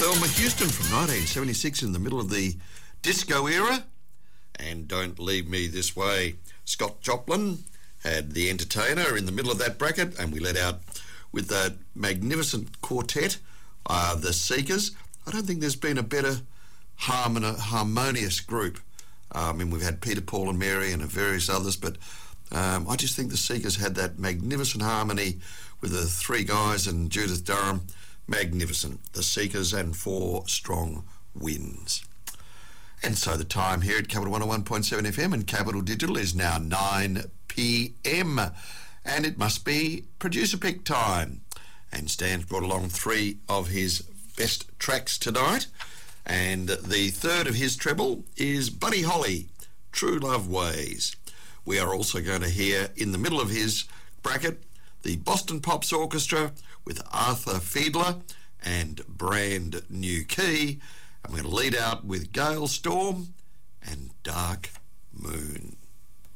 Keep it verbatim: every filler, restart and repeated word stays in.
Thelma Houston from nineteen seventy-six, in the middle of the disco era. And Don't Leave Me This Way. Scott Joplin had The Entertainer in the middle of that bracket, and we let out with that magnificent quartet, uh, The Seekers. I don't think there's been a better harmon- harmonious group. Uh, I mean, we've had Peter, Paul and Mary and various others, but um, I just think The Seekers had that magnificent harmony with the three guys and Judith Durham. Magnificent. The Seekers and Four Strong Winds. And so the time here at Capital one oh one point seven F M and Capital Digital is now nine p m, and it must be producer pick time. And Stan's brought along three of his best tracks tonight, and the third of his treble is Buddy Holly, True Love Ways. We are also going to hear, in the middle of his bracket, the Boston Pops Orchestra with Arthur Fiedler and Brand New Key. I'm going to lead out with Gale Storm and Dark Moon.